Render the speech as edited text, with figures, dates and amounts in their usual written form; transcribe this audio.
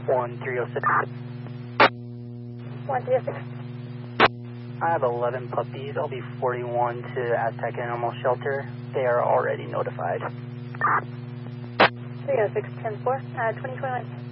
1306. 1306. I have 11 puppies. I'll be 41 to Aztec Animal Shelter. They are already notified. 306, 10-4, 2021.